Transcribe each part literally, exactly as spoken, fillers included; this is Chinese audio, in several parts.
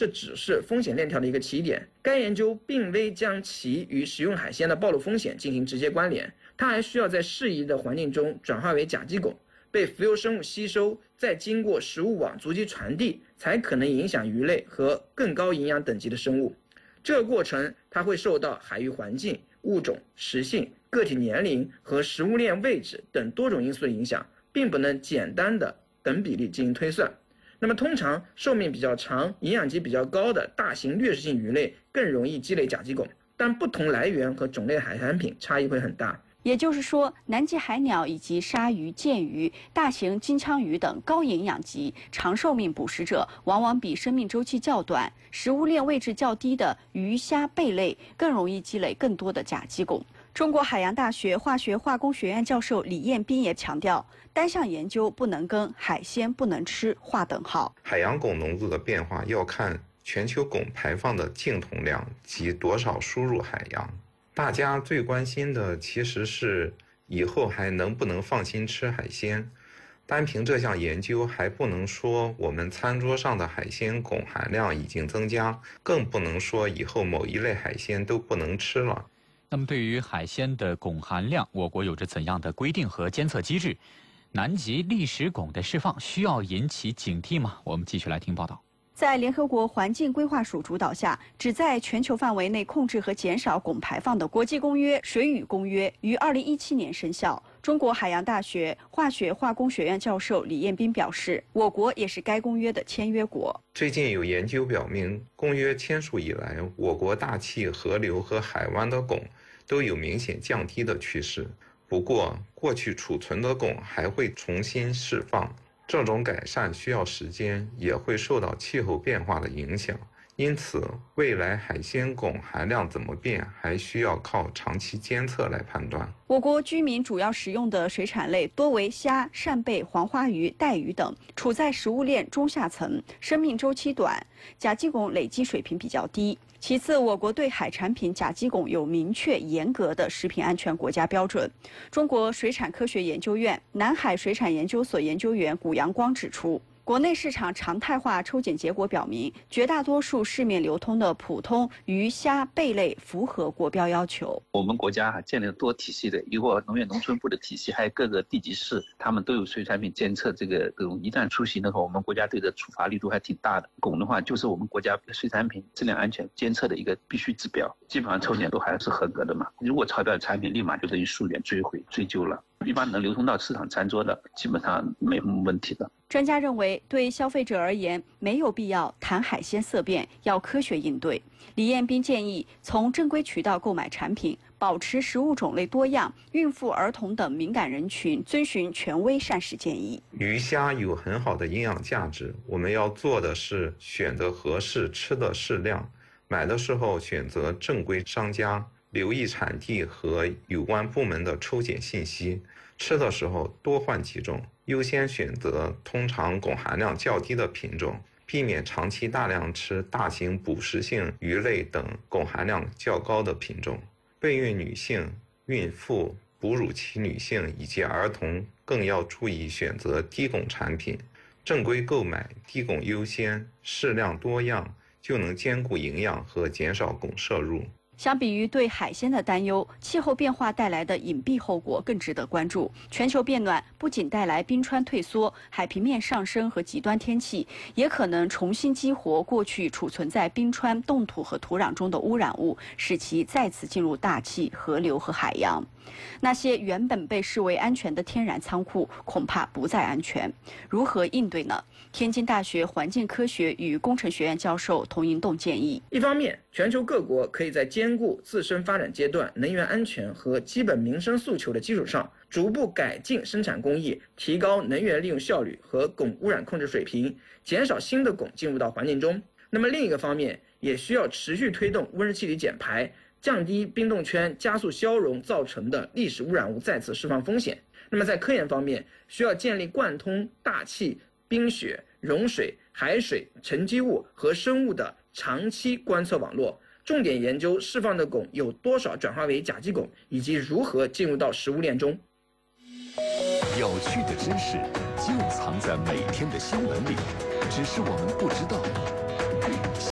这只是风险链条的一个起点。该研究并未将其与食用海鲜的暴露风险进行直接关联，它还需要在适宜的环境中转化为甲基汞，被浮游生物吸收，再经过食物网足迹传递，才可能影响鱼类和更高营养等级的生物。这个过程它会受到海域环境、物种、食性、个体年龄和食物链位置等多种因素的影响，并不能简单的等比例进行推算。那么通常寿命比较长、营养级比较高的大型掠食性鱼类更容易积累甲基汞，但不同来源和种类海产品差异会很大。 也就是说，南极海鸟以及鲨鱼、剑鱼、大型金枪鱼等高营养级、长寿命捕食者，往往比生命周期较短、食物链位置较低的鱼虾贝类更容易积累更多的甲基汞。中国海洋大学化学化工学院教授李彦斌也强调，单项研究不能跟海鲜不能吃划等号。 海洋汞浓度的变化要看全球汞排放的净统量及多少输入海洋。大家最关心的其实是以后还能不能放心吃海鲜。单凭这项研究还不能说我们餐桌上的海鲜汞含量已经增加，更不能说以后某一类海鲜都不能吃了。 那么对于海鲜的汞含量，我国有着怎样的规定和监测机制？南极砾石汞的释放需要引起警惕吗？我们继续来听报道。 在联合国环境规划署主导下，旨在全球范围内控制和减少汞排放的国际公约《水与公约》于二零一七年生效。中国海洋大学化学化工学院教授李彦斌表示，我国也是该公约的签约国。 最近有研究表明，公约签署以来，我国大气、河流和海湾的汞都有明显降低的趋势。不过，过去储存的汞还会重新释放。这种改善需要时间，也会受到气候变化的影响，因此未来海鲜汞含量怎么变，还需要靠长期监测来判断。 我国居民主要食用的水产类多为虾、扇贝、黄花鱼、带鱼等，处在食物链中下层，生命周期短，甲基汞累积水平比较低。其次，我国对海产品甲基汞有明确严格的食品安全国家标准。中国水产科学研究院南海水产研究所研究员谷阳光指出，国内市场常态化抽检结果表明，绝大多数市面流通的普通鱼虾贝类符合国标要求。 我们国家还建立了多体系的，一个农业农村部的体系，还有各个地级市，他们都有水产品监测。这个这种一旦出行的话，我们国家对的处罚力度还挺大的。汞的话，就是我们国家水产品质量安全监测的一个必须指标，基本上抽检都还是合格的嘛。如果超标的产品，立马就等于溯源追回追究了。一般能流通到市场餐桌的，基本上没什么问题的。 专家认为，对消费者而言，没有必要谈海鲜色变，要科学应对。李彦斌建议，从正规渠道购买产品，保持食物种类多样，孕妇、儿童等敏感人群遵循权威膳食建议。 鱼虾有很好的营养价值，我们要做的是选择合适，吃的适量，买的时候选择正规商家，留意产地和有关部门的抽检信息。吃的时候多换几种，优先选择通常汞含量较低的品种，避免长期大量吃大型捕食性鱼类等汞含量较高的品种。备孕女性、孕妇、哺乳期女性以及儿童更要注意选择低汞产品。正规购买，低汞优先，适量多样，就能兼顾营养和减少汞摄入。 相比于对海鲜的担忧，气候变化带来的隐蔽后果更值得关注。全球变暖不仅带来冰川退缩、海平面上升和极端天气，也可能重新激活过去储存在冰川、冻土和土壤中的污染物，使其再次进入大气、河流和海洋。那些原本被视为安全的天然仓库，恐怕不再安全。如何应对呢？天津大学环境科学与工程学院教授童银栋建议： 一方面，全球各国可以在兼顾自身发展阶段能源安全和基本民生诉求的基础上，逐步改进生产工艺，提高能源利用效率和汞污染控制水平，减少新的汞进入到环境中。那么另一个方面，也需要持续推动温室气体减排，降低冰冻圈加速消融造成的历史污染物再次释放风险。那么在科研方面，需要建立贯通大气、冰雪、融水、海水、沉积物和生物的长期观测网络，重点研究释放的汞有多少转化为甲基汞，以及如何进入到食物链中。 有趣的知识就藏在每天的新闻里，只是我们不知道。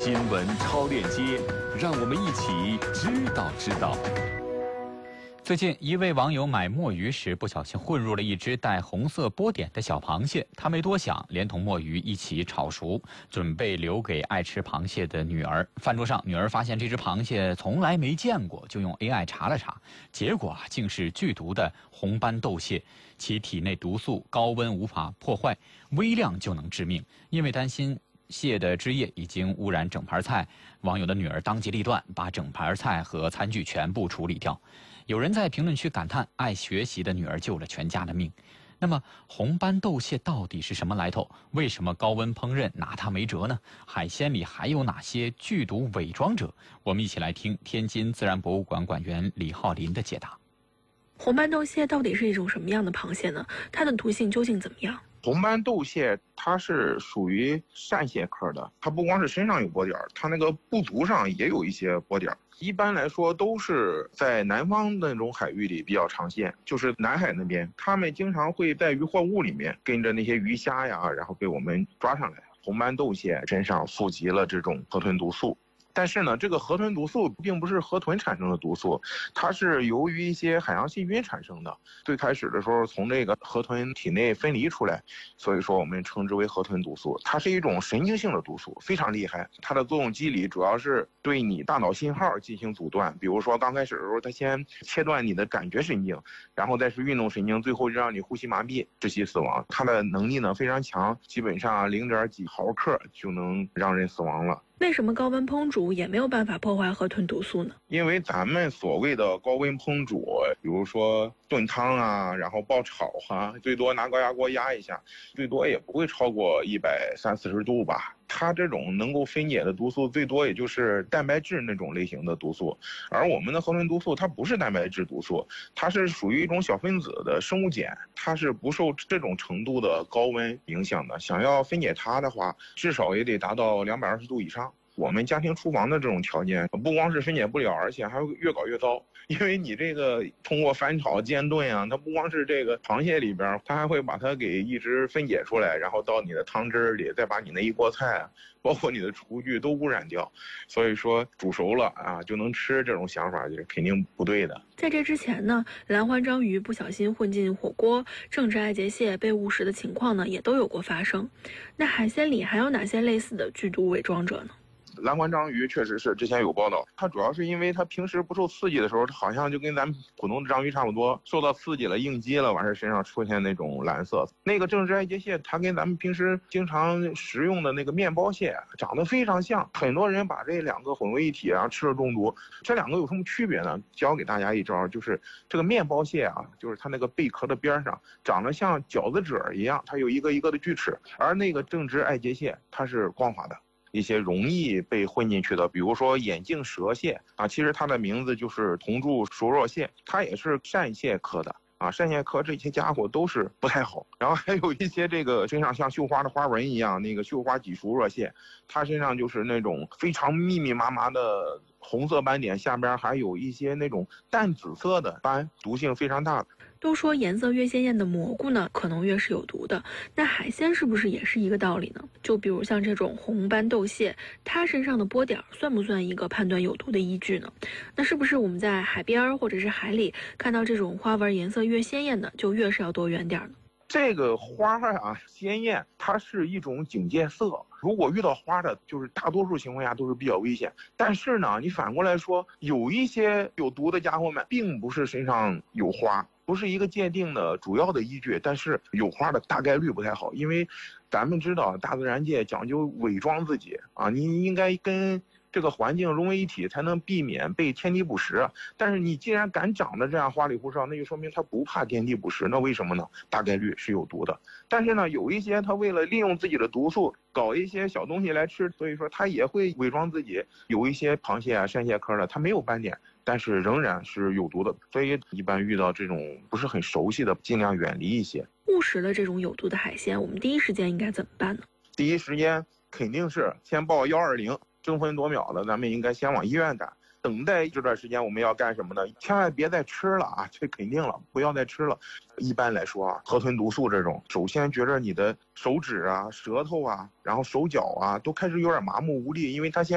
新闻超链接，让我们一起知道知道。 最近，一位网友买墨鱼时不小心混入了一只带红色波点的小螃蟹，他没多想，连同墨鱼一起炒熟，准备留给爱吃螃蟹的女儿。饭桌上，女儿发现这只螃蟹从来没见过，就用 A I 查了查，结果啊，竟是剧毒的红斑斗蟹，其体内毒素高温无法破坏，微量就能致命。因为担心蟹的汁液已经污染整盘菜，网友的女儿当机立断，把整盘菜和餐具全部处理掉。有人在评论区感叹，爱学习的女儿救了全家的命。那么红斑斗蟹到底是什么来头？为什么高温烹饪拿它没辙呢？海鲜里还有哪些剧毒伪装者？我们一起来听天津自然博物馆馆员李浩林的解答。 红斑斗蟹到底是一种什么样的螃蟹呢？它的毒性究竟怎么样？ 红斑斗蟹它是属于扇蟹科的，它不光是身上有波点，它那个部足上也有一些波点。一般来说都是在南方的那种海域里比较常见，就是南海那边，他们经常会在渔获物里面跟着那些鱼虾呀，然后被我们抓上来。红斑斗蟹身上富集了这种河豚毒素。但是呢，这个河豚毒素并不是河豚产生的毒素，它是由于一些海洋细菌产生的。最开始的时候从这个河豚体内分离出来，所以说我们称之为河豚毒素。它是一种神经性的毒素，非常厉害。它的作用机理主要是对你大脑信号进行阻断。比如说刚开始的时候，它先切断你的感觉神经，然后再是运动神经，最后让你呼吸麻痹，窒息死亡。它的能力呢非常强，基本上零点几毫克就能让人死亡了。 为什么高温烹煮也没有办法破坏河豚毒素呢？ 因为咱们所谓的高温烹煮，比如说炖汤啊，然后爆炒啊，最多拿高压锅压一下，最多也不会超过一百三四十度吧。它这种能够分解的毒素最多也就是蛋白质那种类型的毒素，而我们的河豚毒素它不是蛋白质毒素，它是属于一种小分子的生物碱，它是不受这种程度的高温影响的。想要分解它的话，至少也得达到两百二十度以上。我们家庭厨房的这种条件，不光是分解不了，而且还会越搞越糟。因为你这个通过翻炒、煎炖啊，它不光是这个螃蟹里边，它还会把它给一直分解出来，然后到你的汤汁里，再把你那一锅菜，包括你的厨具都污染掉。所以说煮熟了啊就能吃，这种想法就是肯定不对的。 在这之前呢，蓝环章鱼不小心混进火锅，正值爱结蟹被误食的情况呢，也都有过发生。那海鲜里还有哪些类似的剧毒伪装者呢？ 蓝环章鱼确实是之前有报道，它主要是因为它平时不受刺激的时候，它好像就跟咱们普通的章鱼差不多，受到刺激了应激了，完事身上出现那种蓝色。那个正直爱结蟹它跟咱们平时经常食用的那个面包蟹长得非常像，很多人把这两个混为一体啊吃了中毒。这两个有什么区别呢？教给大家一招，就是这个面包蟹啊，就是它那个贝壳的边上长得像饺子褶一样，它有一个一个的锯齿，而那个正直爱结蟹它是光滑的。一些容易被混进去的，比如说眼镜蛇蟹啊，其实它的名字就是铜柱熟若蟹，它也是扇蟹科的啊。扇蟹科这些家伙都是不太好。然后还有一些这个身上像绣花的花纹一样，那个绣花脊熟若蟹，它身上就是那种非常密密麻麻的红色斑点，下边还有一些那种淡紫色的斑，毒性非常大的。 都说颜色越鲜艳的蘑菇呢，可能越是有毒的。那海鲜是不是也是一个道理呢？就比如像这种红斑斗蟹，它身上的波点算不算一个判断有毒的依据呢？那是不是我们在海边或者是海里看到这种花纹颜色越鲜艳的，就越是要躲远点呢？ 这个花啊鲜艳，它是一种警戒色。如果遇到花的，就是大多数情况下都是比较危险。但是呢，你反过来说，有一些有毒的家伙们，并不是身上有花，不是一个鉴定的主要的依据。但是有花的大概率不太好，因为咱们知道大自然界讲究伪装自己啊，你应该跟这个环境融为一体，才能避免被天敌捕食。但是你既然敢长得这样花里胡哨，那就说明它不怕天敌捕食。那为什么呢？大概率是有毒的。但是呢，有一些它为了利用自己的毒素搞一些小东西来吃，所以说它也会伪装自己。有一些螃蟹啊、扇蟹科的，它没有斑点，但是仍然是有毒的。所以一般遇到这种不是很熟悉的，尽量远离一些。 误食了这种有毒的海鲜，我们第一时间应该怎么办呢？ 第一时间肯定是先报一二零。争分夺秒的，咱们应该先往医院赶。等待这段时间我们要干什么呢？千万别再吃了啊！这肯定了，不要再吃了。一般来说啊，河豚毒素这种，首先觉着你的手指啊、舌头啊，然后手脚啊，都开始有点麻木无力，因为它先